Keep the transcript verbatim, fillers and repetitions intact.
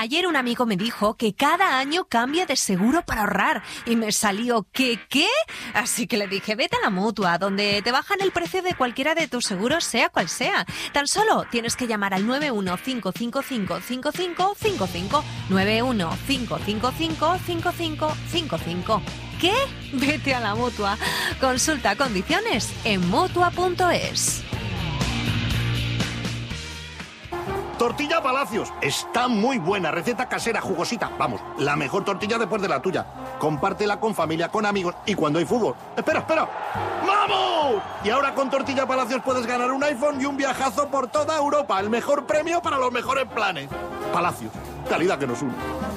Ayer un amigo me dijo que cada año cambia de seguro para ahorrar y me salió ¿qué qué? Así que le dije, vete a la Mutua, donde te bajan el precio de cualquiera de tus seguros, sea cual sea. Tan solo tienes que llamar al nueve uno cinco cinco cinco cinco cinco cinco cinco, nueve uno cinco cinco cinco cinco cinco cinco cinco. ¿Qué? Vete a la Mutua. Consulta condiciones en mutua punto es. Tortilla Palacios. Está muy buena. Receta casera, jugosita. Vamos, la mejor tortilla después de la tuya. Compártela con familia, con amigos y cuando hay fútbol. ¡Espera, espera! ¡Vamos! Y ahora con Tortilla Palacios puedes ganar un iPhone y un viajazo por toda Europa. El mejor premio para los mejores planes. Palacios. Calidad que nos une.